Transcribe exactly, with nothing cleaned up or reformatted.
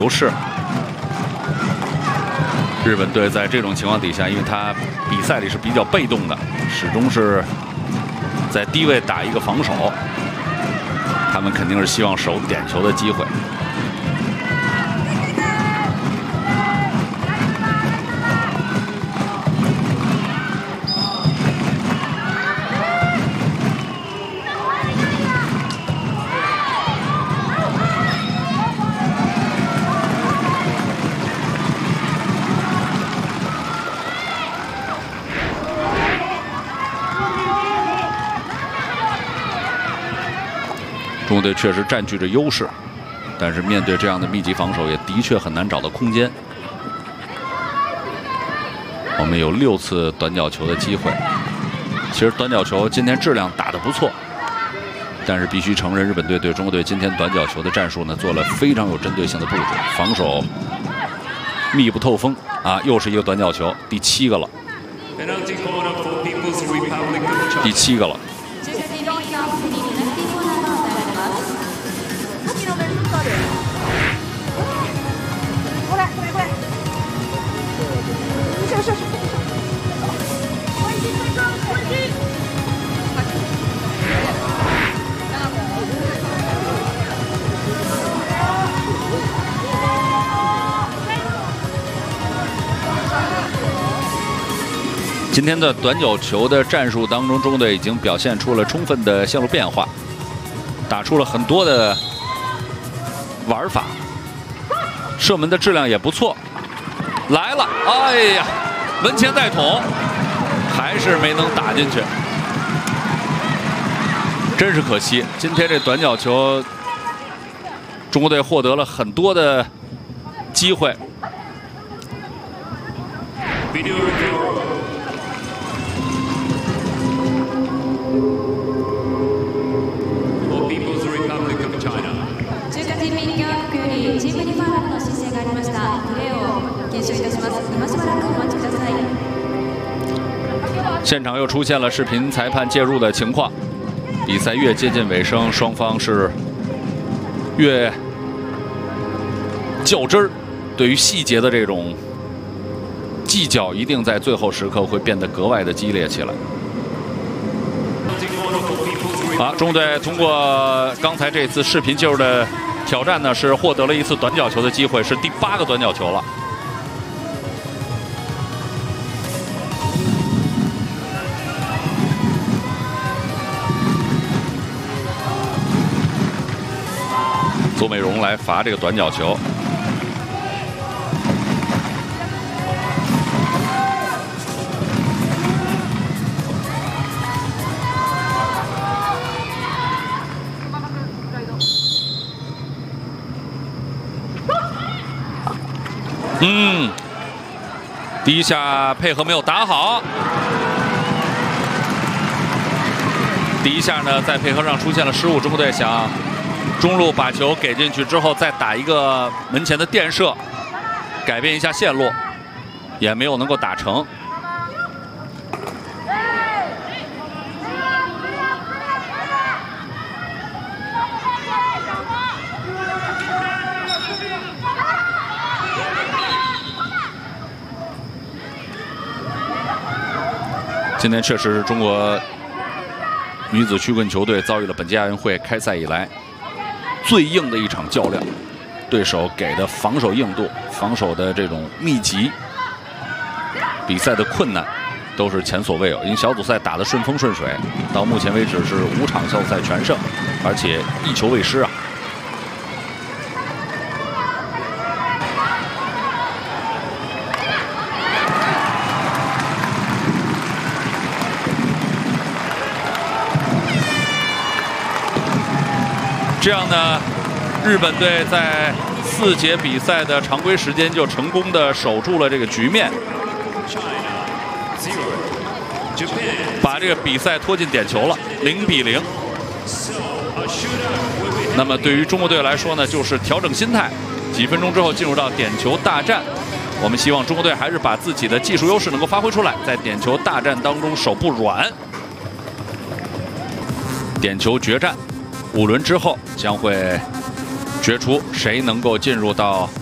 优势。日本队在这种情况底下，因为他比赛里是比较被动的，始终是在低位打一个防守，他们肯定是希望守点球的机会。 中国队确实占据着优势，但是面对这样的密集防守，也的确很难找到空间。我们有六次短角球的机会，其实短角球今天质量打得不错，但是必须承认，日本队对中国队今天短角球的战术呢，做了非常有针对性的布置，防守密不透风啊！又是一个短角球，第七个了，第七个了。 今天的短角球的战术当中，中国队已经表现出了充分的线路变化，打出了很多的玩法，射门的质量也不错。来了，哎呀，门前带捅，还是没能打进去，真是可惜。今天这短角球，中国队获得了很多的机会。 现场又出现了视频裁判介入的情况，比赛越接近尾声，双方是越较真儿，对于细节的这种计较，一定在最后时刻会变得格外的激烈起来。好，中国队通过刚才这次视频介入的挑战呢，是获得了一次短角球的机会，是第八个短角球了。 邹美容来罚这个短角球，嗯，第一下配合没有打好，第一下呢在配合上出现了失误，中国队想。 中路把球给进去之后，再打一个门前的垫射，改变一下线路，也没有能够打成。今天确实是中国女子曲棍球队遭遇了本届亚运会开赛以来。 最硬的一场较量，对手给的防守硬度、防守的这种密集，比赛的困难都是前所未有。因为小组赛打得顺风顺水，到目前为止是五场小组赛全胜，而且一球未失啊。这样呢，日本队在四节比赛的常规时间就成功的守住了这个局面，把这个比赛拖进点球了，零比零。那么对于中国队来说呢，就是调整心态，几分钟之后进入到点球大战。我们希望中国队还是把自己的技术优势能够发挥出来，在点球大战当中手不软。点球决战。五轮之后将会决出谁能够进入到